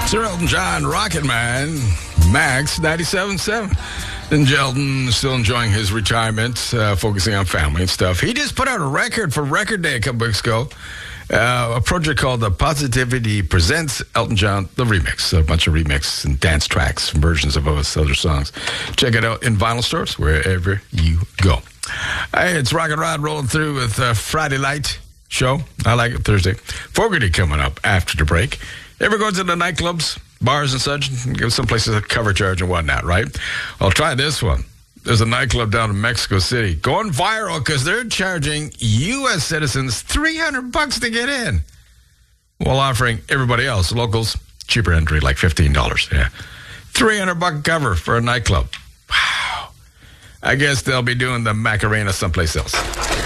Sir Elton John, Rocket Man, Max 97.7. And Jelton still enjoying his retirement, focusing on family and stuff. He just put out a record for Record Day a couple weeks ago. A project called The Positivity Presents Elton John, the remix. A bunch of remix and dance tracks and versions of his other songs. Check it out in vinyl stores, wherever you go. Hey, it's Rock and Rod rolling through with Friday Light Show. I like it. Thursday. Fogarty coming up after the break. Ever go to the nightclubs, bars and such? Give some places a cover charge and whatnot, right? Well, try this one. There's a nightclub down in Mexico City going viral because they're charging U.S. citizens $300 to get in, while offering everybody else, locals, cheaper entry, like $15. Yeah, $300 cover for a nightclub. Wow. I guess they'll be doing the Macarena someplace else.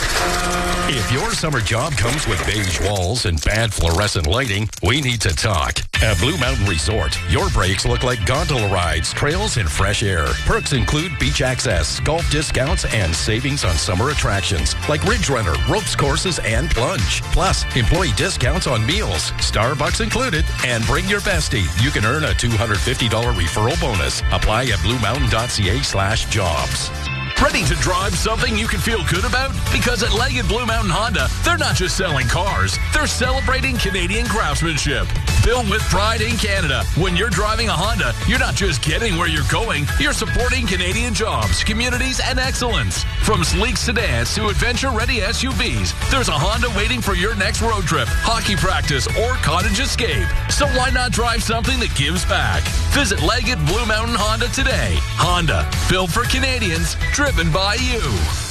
If your summer job comes with beige walls and bad fluorescent lighting, we need to talk. At Blue Mountain Resort, your breaks look like gondola rides, trails, and fresh air. Perks include beach access, golf discounts, and savings on summer attractions like Ridge Runner, ropes courses, and plunge. Plus, employee discounts on meals, Starbucks included, and bring your bestie. You can earn a $250 referral bonus. Apply at bluemountain.ca/jobs. Ready to drive something you can feel good about? Because at Leggett Blue Mountain Honda, they're not just selling cars, they're celebrating Canadian craftsmanship. Built with pride in Canada. When you're driving a Honda, you're not just getting where you're going, you're supporting Canadian jobs, communities, and excellence. From sleek sedans to adventure-ready SUVs, there's a Honda waiting for your next road trip, hockey practice, or cottage escape. So why not drive something that gives back? Visit Leggett Blue Mountain Honda today. Honda, built for Canadians, driven by you.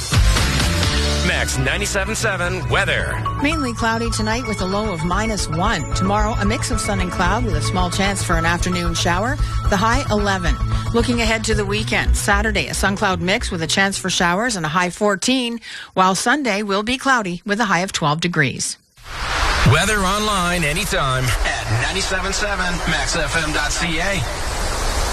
Max 97.7 weather. Mainly cloudy tonight with a low of -1. Tomorrow, a mix of sun and cloud with a small chance for an afternoon shower. The high 11. Looking ahead to the weekend, Saturday, a sun cloud mix with a chance for showers and a high 14, while Sunday will be cloudy with a high of 12 degrees. Weather online anytime at 97.7 maxfm.ca.